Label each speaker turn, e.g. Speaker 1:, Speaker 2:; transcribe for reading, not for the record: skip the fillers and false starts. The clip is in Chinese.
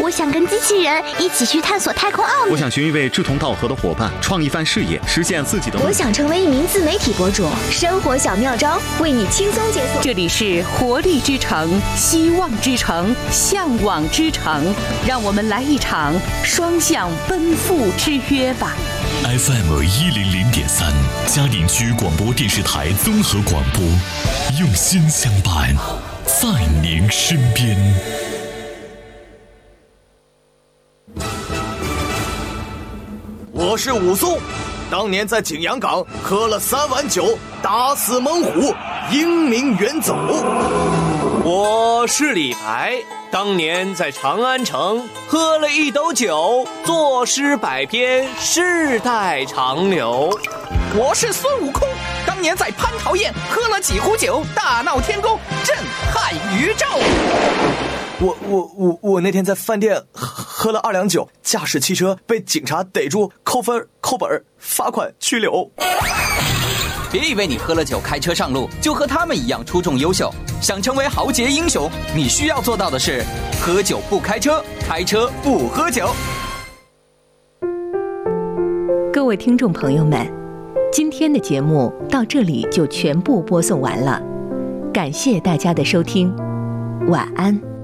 Speaker 1: 我想跟机器人一起去探索太空奥秘。
Speaker 2: 我想寻一位志同道合的伙伴，创一番事业，实现自己的梦想。
Speaker 1: 我想成为一名自媒体博主，生活小妙招为你轻松解锁。
Speaker 3: 这里是活力之城、希望之城、向往之城，让我们来一场双向奔赴之约吧。
Speaker 4: FM 100.3嘉陵区广播电视台综合广播，用心相伴，在您身边。
Speaker 5: 我是武松，当年在景阳冈喝了3碗酒，打死猛虎，英名远走。
Speaker 6: 我是李白，当年在长安城喝了1斗酒，作诗100篇，世代长流。
Speaker 7: 我是孙悟空，当年在蟠桃宴喝了几壶酒，大闹天宫，震撼宇宙。
Speaker 5: 我那天在饭店喝了2两酒，驾驶汽车被警察逮住，扣分、扣本、罚款、拘留。
Speaker 7: 别以为你喝了酒开车上路就和他们一样出众优秀，想成为豪杰英雄，你需要做到的是喝酒不开车，开车不喝酒。
Speaker 3: 各位听众朋友们，今天的节目到这里就全部播送完了，感谢大家的收听，晚安。